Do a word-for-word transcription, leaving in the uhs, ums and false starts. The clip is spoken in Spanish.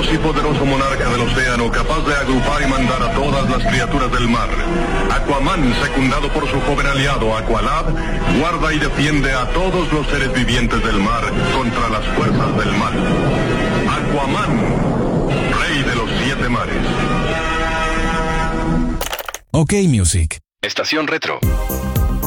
y poderoso monarca del océano, capaz de agrupar y mandar a todas las criaturas del mar. Aquaman, secundado por su joven aliado Aqualad, guarda y defiende a todos los seres vivientes del mar contra las fuerzas del mal. Aquaman, rey de los siete mares. OK Music. Estación Retro.